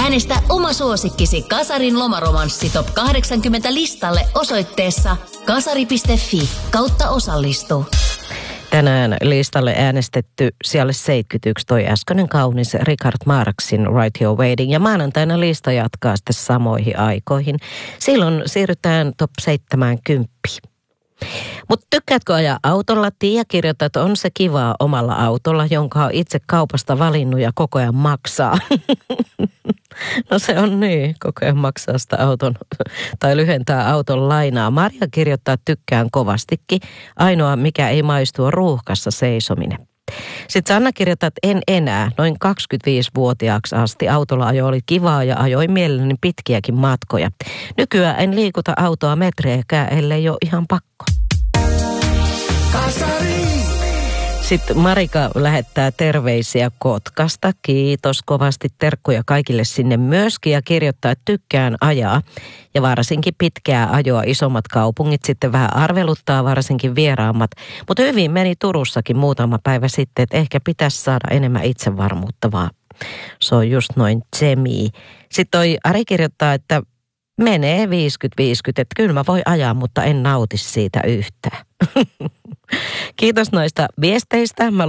Äänestä oma suosikkisi Kasarin lomaromanssi Top 80 listalle osoitteessa kasari.fi/osallistu. Tänään listalle äänestetty sijalle 71 toi äskeinen kaunis Richard Marxin Right Your Waiting. Ja maanantaina lista jatkaa sitten samoihin aikoihin. Silloin siirrytään top 70. Mutta tykkäätkö ajaa autolla? Tiia kirjoittaa, että on se kivaa omalla autolla, jonka on itse kaupasta valinnut ja koko ajan maksaa. No se on niin, koko ajan maksaa sitä auton tai lyhentää auton lainaa. Maria kirjoittaa, että tykkään kovastikin. Ainoa mikä ei maistu on ruuhkassa seisominen. Sitten Sanna kirjoittaa, että en enää. Noin 25-vuotiaaksi asti autolla ajo oli kivaa ja ajoin mielelläni pitkiäkin matkoja. Nykyään en liikuta autoa metreäkään, ellei ole ihan pakko. Kasari! Sitten Marika lähettää terveisiä Kotkasta. Kiitos kovasti, terkkuja kaikille sinne myöskin ja kirjoittaa, että tykkään ajaa. Ja varsinkin pitkää ajoa isommat kaupungit sitten vähän arveluttaa, varsinkin vieraammat. Mutta hyvin meni Turussakin muutama päivä sitten, että ehkä pitäisi saada enemmän itsevarmuutta vaan. Se on just noin tsemi. Sitten toi Ari kirjoittaa, että menee 50-50, että kyllä mä voi ajaa, mutta en nauti siitä yhtään. Kiitos noista viesteistä. Mä